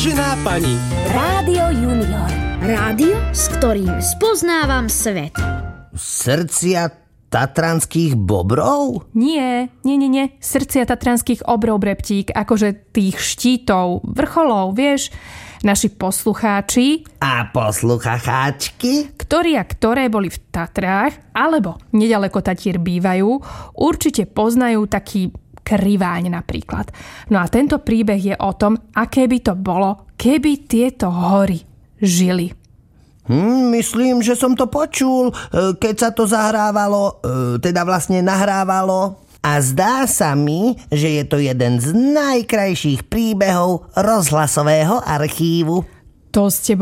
Vážená pani. Rádio Junior. Rádio, s ktorým spoznávam svet. Srdcia tatranských bobrov? Nie. Srdcia tatranských obrov, Breptík, akože tých štítov, vrcholov, vieš, naši poslucháči A poslucháčky? ktorí a ktoré boli v Tatrách alebo nedaleko Tatier bývajú, určite poznajú taký Kriváň napríklad. No a tento príbeh je o tom, aké by to bolo, keby tieto hory žili. Myslím, že som to počul, keď sa to zahrávalo, teda vlastne nahrávalo. A zdá sa mi, že je to jeden z najkrajších príbehov rozhlasového archívu. To s tebou